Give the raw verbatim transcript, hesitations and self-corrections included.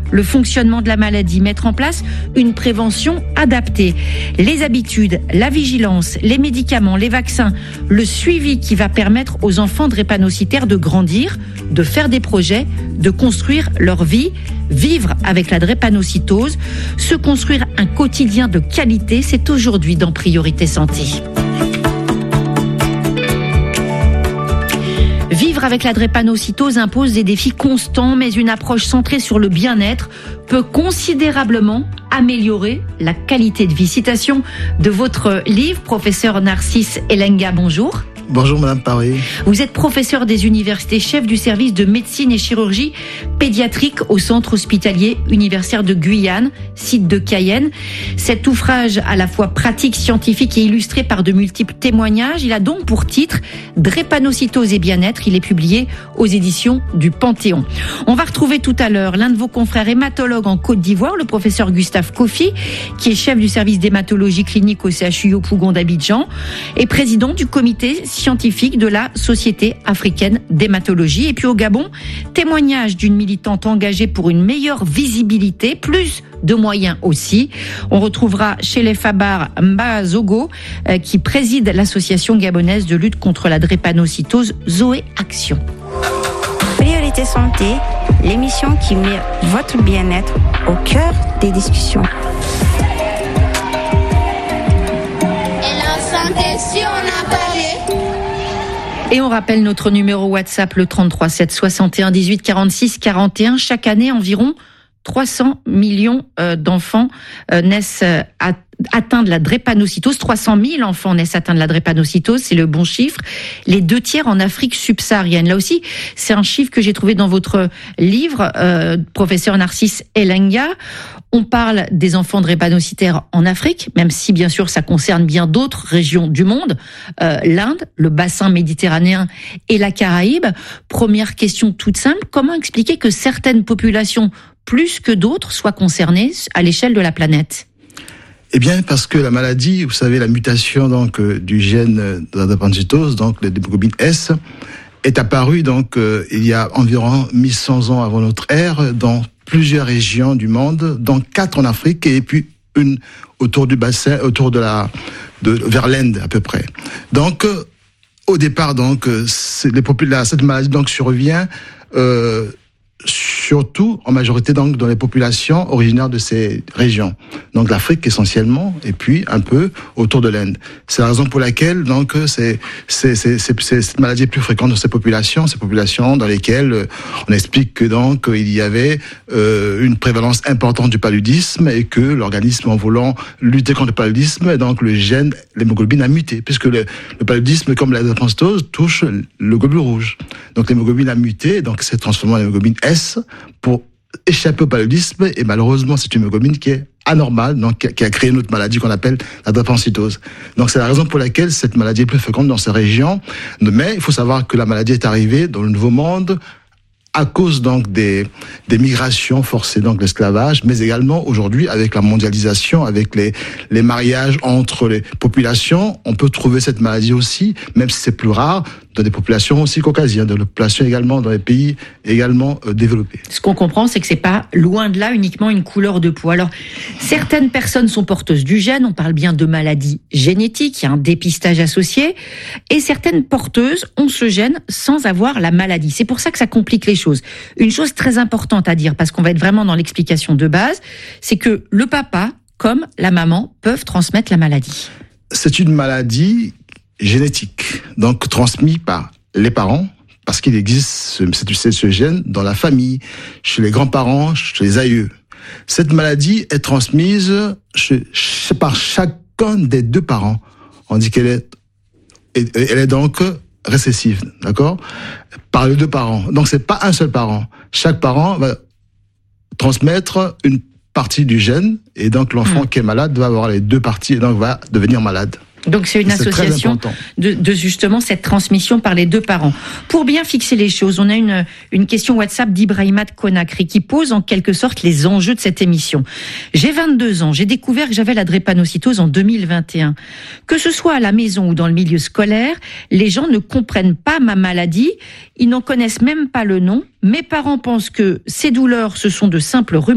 le fonctionnement de la maladie, mettre en place une prévention adaptée. Les habitudes, la vigilance, les médicaments, les vaccins, le suivi qui va permettre aux enfants drépanocytaires de grandir, de faire des projets, de construire leur vie, vivre avec la drépanocytose, se construire un quotidien de qualité, c'est aujourd'hui dans Priorité Santé. Vivre avec la drépanocytose impose des défis constants, mais une approche centrée sur le bien-être peut considérablement améliorer la qualité de vie. Citation de votre livre, professeur Narcisse Elenga, bonjour. Bonjour Madame Paré. Vous êtes professeur des universités, chef du service de médecine et chirurgie pédiatrique au centre hospitalier universitaire de Guyane, site de Cayenne. Cet ouvrage à la fois pratique, scientifique et illustré par de multiples témoignages, il a donc pour titre Drépanocytose et bien-être. Il est publié aux éditions du Panthéon. On va retrouver tout à l'heure l'un de vos confrères hématologues en Côte d'Ivoire, le professeur Gustave Kofi, qui est chef du service d'hématologie clinique au C H U Yopougon d'Abidjan et président du comité scientifique de la Société africaine d'hématologie. Et puis au Gabon, témoignage d'une militante engagée pour une meilleure visibilité, plus de moyens aussi. On retrouvera chez les Fabar Mbazogo, euh, qui préside l'association gabonaise de lutte contre la drépanocytose Zoé Action. Priorité Santé, l'émission qui met votre bien-être au cœur des discussions. Et la santé, si on a parlé. Et on rappelle notre numéro WhatsApp, le trente-trois sept soixante et un dix-huit quarante-six quarante et un. Chaque année, environ trois cents millions d'enfants naissent à atteints de la drépanocytose. trois cent mille enfants naissent atteints de la drépanocytose, c'est le bon chiffre. Les deux tiers en Afrique subsaharienne. Là aussi, c'est un chiffre que j'ai trouvé dans votre livre, euh, professeur Narcisse Elenga. On parle des enfants drépanocytaires en Afrique, même si bien sûr ça concerne bien d'autres régions du monde, euh, l'Inde, le bassin méditerranéen et la Caraïbe. Première question toute simple, comment expliquer que certaines populations plus que d'autres soient concernées à l'échelle de la planète ? Eh bien, parce que la maladie, vous savez, la mutation donc euh, du gène de la drépanocytose, donc l'hémoglobine S, est apparue donc euh, il y a environ mille cent ans avant notre ère dans plusieurs régions du monde, dont quatre en Afrique et puis une autour du bassin, autour de la, de vers l'Inde à peu près. Donc, euh, au départ, donc, c'est les popula- cette maladie donc survient. Euh, surtout en majorité donc dans les populations originaires de ces régions, donc l'Afrique essentiellement et puis un peu autour de l'Inde. C'est la raison pour laquelle donc c'est c'est c'est, c'est, c'est cette maladie est plus fréquente dans ces populations, ces populations dans lesquelles on explique que donc il y avait euh, une prévalence importante du paludisme et que l'organisme en voulant lutter contre le paludisme, donc le gène l'hémoglobine a muté puisque le, le paludisme comme la drépanocytose touche le globule rouge. Donc l'hémoglobine a muté, donc c'est transformé en hémoglobine S pour échapper au paludisme et malheureusement c'est une hémoglobine qui est anormale, donc qui a créé une autre maladie qu'on appelle la drépanocytose. Donc c'est la raison pour laquelle cette maladie est plus fréquente dans ces régions. Mais il faut savoir que la maladie est arrivée dans le Nouveau Monde à cause donc des des migrations forcées, donc l'esclavage, mais également aujourd'hui avec la mondialisation, avec les les mariages entre les populations, on peut trouver cette maladie aussi, même si c'est plus rare, dans des populations aussi caucasiennes, dans des populations également dans les pays également euh, développés. Ce qu'on comprend, c'est que c'est pas loin de là uniquement une couleur de peau. Alors, certaines personnes sont porteuses du gène, on parle bien de maladies génétiques, il y a un dépistage associé, et certaines porteuses ont ce gène sans avoir la maladie. C'est pour ça que ça complique les choses. Une chose très importante à dire, parce qu'on va être vraiment dans l'explication de base, c'est que le papa, comme la maman, peuvent transmettre la maladie. C'est une maladie génétique, donc transmis par les parents, parce qu'il existe ce, ce gène dans la famille, chez les grands-parents, chez les aïeux. Cette maladie est transmise chez, chez, par chacun des deux parents. On dit qu'elle est, elle est donc récessive, d'accord ? Par les deux parents. Donc c'est pas un seul parent. Chaque parent va transmettre une partie du gène, et donc l'enfant mmh. qui est malade va avoir les deux parties, et donc va devenir malade. Donc c'est une c'est association de, de justement cette transmission par les deux parents. Pour bien fixer les choses, on a une, une question WhatsApp d'Ibrahimat Konakri qui pose en quelque sorte les enjeux de cette émission. J'ai vingt-deux ans, j'ai découvert que j'avais la drépanocytose en deux mille vingt et un. Que ce soit à la maison ou dans le milieu scolaire, les gens ne comprennent pas ma maladie, ils n'en connaissent même pas le nom. Mes parents pensent que ces douleurs, ce sont de simples rhumatismes.